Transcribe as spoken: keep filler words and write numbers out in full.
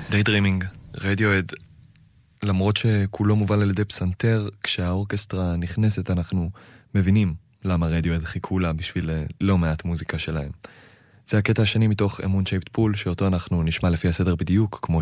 Daydreaming, רדיואד, למרות שכולו מובל על ידי פסנתר, כשהאורקסטרה נכנסת אנחנו מבינים למה רדיואד חיכו לה בשביל לא מעט מוזיקה שלהם. זה הקטע השני מתוך אמון שייפט פול, שאותו אנחנו נשמע לפי הסדר בדיוק, כמו